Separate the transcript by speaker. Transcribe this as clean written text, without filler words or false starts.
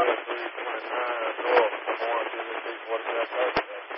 Speaker 1: 329 north. I'm going to see what that